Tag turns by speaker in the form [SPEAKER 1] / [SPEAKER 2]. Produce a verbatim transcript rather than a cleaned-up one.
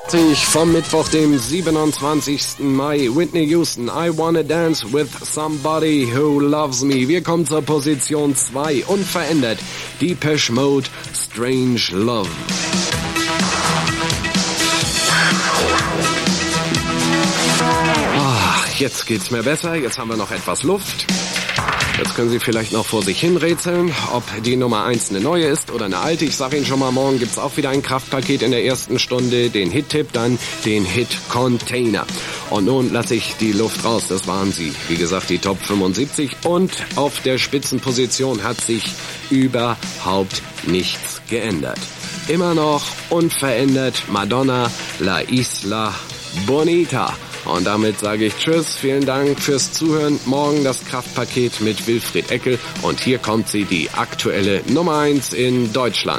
[SPEAKER 1] Vom Mittwoch, dem siebenundzwanzigsten Mai, Whitney Houston, I Wanna Dance with Somebody Who Loves Me. Wir kommen zur Position zwei, unverändert, Depeche Mode, Strange Love. Ach, jetzt geht's mir besser, jetzt haben wir noch etwas Luft. Jetzt können Sie vielleicht noch vor sich hin rätseln, ob die Nummer eins eine neue ist oder eine alte. Ich sage Ihnen schon mal, morgen gibt's auch wieder ein Kraftpaket in der ersten Stunde, den Hit-Tipp, dann den Hit-Container. Und nun lasse ich die Luft raus, das waren sie. Wie gesagt, die Top fünfundsiebzig und auf der Spitzenposition hat sich überhaupt nichts geändert. Immer noch unverändert Madonna, La Isla Bonita. Und damit sage ich Tschüss, vielen Dank fürs Zuhören. Morgen das Kraftpaket mit Wilfried Eckel. Und hier kommt sie, die aktuelle Nummer eins in Deutschland.